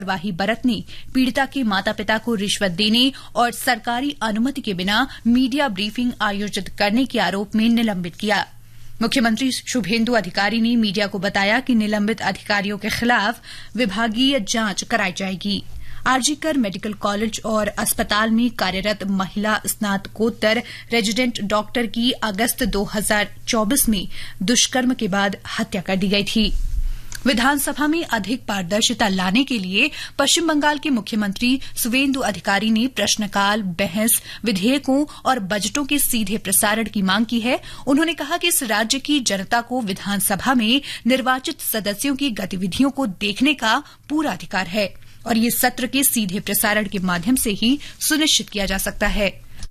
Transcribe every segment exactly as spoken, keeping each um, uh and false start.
लापरवाही बरतने, पीड़िता के माता पिता को रिश्वत देने और सरकारी अनुमति के बिना मीडिया ब्रीफिंग आयोजित करने के आरोप में निलंबित किया। मुख्यमंत्री शुभेंदु अधिकारी ने मीडिया को बताया कि निलंबित अधिकारियों के खिलाफ विभागीय जांच कराई जाएगी। आरजीकर मेडिकल कॉलेज और अस्पताल में कार्यरत महिला स्नातकोत्तर रेजिडेंट डॉक्टर की अगस्त दो हज़ार चौबीस में दुष्कर्म के बाद हत्या कर दी गई थी। विधानसभा में अधिक पारदर्शिता लाने के लिए पश्चिम बंगाल के मुख्यमंत्री शुभेंदु अधिकारी ने प्रश्नकाल, बहस, विधेयकों और बजटों के सीधे प्रसारण की मांग की है। उन्होंने कहा कि इस राज्य की जनता को विधानसभा में निर्वाचित सदस्यों की गतिविधियों को देखने का पूरा अधिकार है और ये सत्र के सीधे प्रसारण के माध्यम से ही सुनिश्चित किया जा सकता है।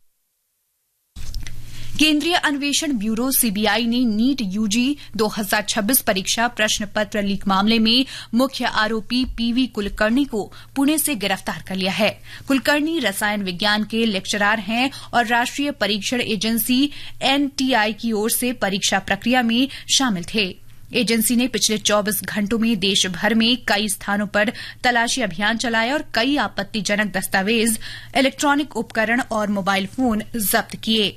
केंद्रीय अन्वेषण ब्यूरो सीबीआई ने नीट यूजी दो हज़ार छब्बीस परीक्षा प्रश्न पत्र लीक मामले में मुख्य आरोपी पीवी कुलकर्णी को पुणे से गिरफ्तार कर लिया है। कुलकर्णी रसायन विज्ञान के लेक्चरार हैं और राष्ट्रीय परीक्षण एजेंसी एनटीआई की ओर से परीक्षा प्रक्रिया में शामिल थे। एजेंसी ने पिछले चौबीस घंटों में देश भर में कई स्थानों पर तलाशी अभियान चलाया और कई आपत्तिजनक दस्तावेज, इलेक्ट्रॉनिक उपकरण और मोबाइल फोन जब्त किए।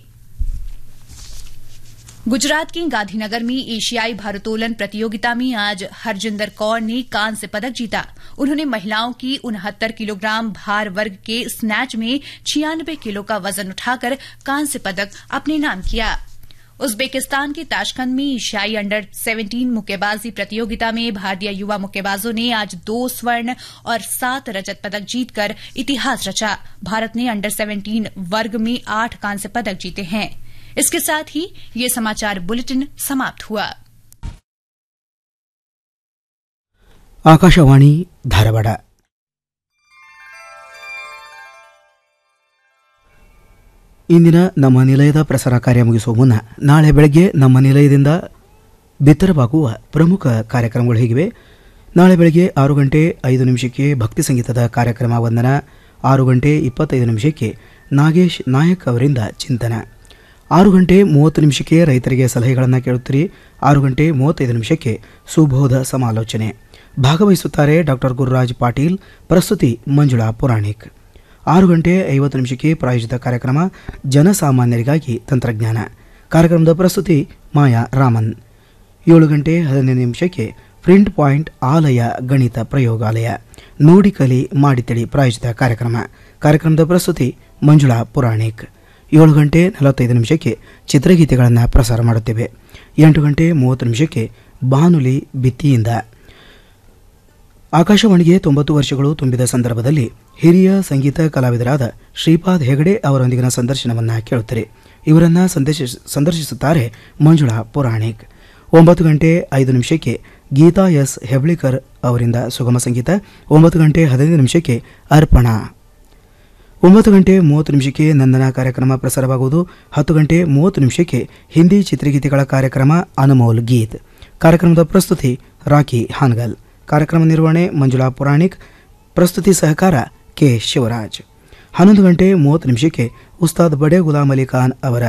गुजरात के गांधीनगर में एशियाई भारोत्तोलन प्रतियोगिता में आज हरजिंदर कौर ने कांस्य पदक जीता। उन्होंने महिलाओं की उनहत्तर किलोग्राम भार वर्ग के स्नैच में छियानवे किलो का वजन उठाकर कांस्य पदक अपने नाम किया। उज्बेकिस्तान के ताशकंद में एशियाई अंडर सत्रह मुक्केबाजी प्रतियोगिता में भारतीय युवा मुक्केबाजों ने आज दो स्वर्ण और सात रजत पदक जीतकर इतिहास रचा। भारत ने अंडर सत्रह वर्ग में आठ कांस्य पदक जीते हैं। इसके साथ ही ये समाचार बुलेटिन समाप्त हुआ। आकाशवाणी धारवाड़। ಇಂದಿನ ನಮ್ಮ ನಿಲಯದ ಪ್ರಸಾರ ಕಾರ್ಯ ಮುಗಿಸುವ ಮುನ್ನ ನಾಳೆ ಬೆಳಗ್ಗೆ ನಮ್ಮ ನಿಲಯದಿಂದ ಬಿತ್ತರವಾಗುವ ಪ್ರಮುಖ ಕಾರ್ಯಕ್ರಮಗಳು ಹೀಗಿವೆ. ನಾಳೆ ಬೆಳಗ್ಗೆ ಆರು ಗಂಟೆ ಐದು ನಿಮಿಷಕ್ಕೆ ಭಕ್ತಿ ಸಂಗೀತದ ಕಾರ್ಯಕ್ರಮ ವಂದನ, ಆರು ಗಂಟೆ ಇಪ್ಪತ್ತೈದು ನಿಮಿಷಕ್ಕೆ ನಾಗೇಶ್ ನಾಯಕ್ ಅವರಿಂದ ಚಿಂತನ, ಆರು ಗಂಟೆ ಮೂವತ್ತು ನಿಮಿಷಕ್ಕೆ ರೈತರಿಗೆ ಸಲಹೆಗಳನ್ನು ಕೇಳುತ್ತೀರಿ. ಆರು ಗಂಟೆ ಮೂವತ್ತೈದು ನಿಮಿಷಕ್ಕೆ ಸುಬೋಧ ಸಮಾಲೋಚನೆ, ಭಾಗವಹಿಸುತ್ತಾರೆ ಡಾಕ್ಟರ್ ಗುರುರಾಜ್ ಪಾಟೀಲ್, ಪ್ರಸ್ತುತಿ ಮಂಜುಳಾ ಪುರಾಣಿಕ್. ಆರು ಗಂಟೆ ಐವತ್ತು ನಿಮಿಷಕ್ಕೆ ಪ್ರಾಯೋಜಿತ ಕಾರ್ಯಕ್ರಮ ಜನಸಾಮಾನ್ಯರಿಗಾಗಿ ತಂತ್ರಜ್ಞಾನ, ಕಾರ್ಯಕ್ರಮದ ಪ್ರಸ್ತುತಿ ಮಾಯಾ ರಾಮನ್. ಏಳು ಗಂಟೆ ಹದಿನೈದು ನಿಮಿಷಕ್ಕೆ ಪ್ರಿಂಟ್ ಪಾಯಿಂಟ್ ಆಲಯ ಗಣಿತ ಪ್ರಯೋಗಾಲಯ, ನೋಡಿ ಕಲಿ ಮಾಡಿ ತಿಳಿ ಪ್ರಾಯೋಜಿತ ಕಾರ್ಯಕ್ರಮ, ಕಾರ್ಯಕ್ರಮದ ಪ್ರಸ್ತುತಿ ಮಂಜುಳಾ ಪುರಾಣಿಕ್. ಏಳು ಗಂಟೆ ನಲವತ್ತೈದು ನಿಮಿಷಕ್ಕೆ ಚಿತ್ರಗೀತೆಗಳನ್ನು ಪ್ರಸಾರ ಮಾಡುತ್ತೇವೆ. ಎಂಟು ಗಂಟೆ ಮೂವತ್ತು ನಿಮಿಷಕ್ಕೆ ಬಾನುಲಿ ಭಿತ್ತಿಯಿಂದ. ಆಕಾಶವಾಣಿಗೆ ತೊಂಬತ್ತು ವರ್ಷಗಳು ತುಂಬಿದ ಸಂದರ್ಭದಲ್ಲಿ ಹಿರಿಯ ಸಂಗೀತ ಕಲಾವಿದರಾದ ಶ್ರೀಪಾದ್ ಹೆಗಡೆ ಅವರೊಂದಿಗಿನ ಸಂದರ್ಶನವನ್ನು ಕೇಳುತ್ತಾರೆ. ಇವರನ್ನು ಸಂದರ್ಶಿಸುತ್ತಾರೆ ಮಂಜುಳಾ ಪುರಾಣಿಕ್. ಒಂಬತ್ತು ಗಂಟೆ ಐದು ನಿಮಿಷಕ್ಕೆ ಗೀತಾ ಎಸ್ ಹೆಬ್ಳಿಕರ್ ಅವರಿಂದ ಸುಗಮ ಸಂಗೀತ. ಒಂಬತ್ತು ಗಂಟೆ ಹದಿನೈದು ನಿಮಿಷಕ್ಕೆ ಅರ್ಪಣಾ. ಒಂಬತ್ತು ಗಂಟೆ ಮೂವತ್ತು ನಿಮಿಷಕ್ಕೆ ನಂದನ ಕಾರ್ಯಕ್ರಮ ಪ್ರಸಾರವಾಗುವುದು. ಹತ್ತು ಗಂಟೆ ಮೂವತ್ತು ನಿಮಿಷಕ್ಕೆ ಹಿಂದಿ ಚಿತ್ರಗೀತೆಗಳ ಕಾರ್ಯಕ್ರಮ ಅನಮೋಲ್ ಗೀತ್, ಕಾರ್ಯಕ್ರಮದ ಪ್ರಸ್ತುತಿ ರಾಕಿ ಹಾನ್ಗಲ್, ಕಾರ್ಯಕ್ರಮ ನಿರ್ವಹಣೆ ಮಂಜುಳಾ ಪುರಾಣಿಕ್, ಪ್ರಸ್ತುತಿ ಸಹಕಾರ ಕೆ ಶಿವರಾಜ್. ಹನ್ನೊಂದು ಗಂಟೆ ಮೂವತ್ತು ನಿಮಿಷಕ್ಕೆ ಉಸ್ತಾದ್ ಬಡೆ ಗುಲಾಮ್ ಅಲಿ ಖಾನ್ ಅವರ